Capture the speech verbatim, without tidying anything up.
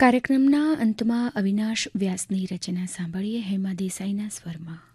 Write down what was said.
કાર્યક્રમના અંતમાં અવિનાશ વ્યાસની રચના સાંભળીએ હેમા દેસાઈના સ્વરમાં.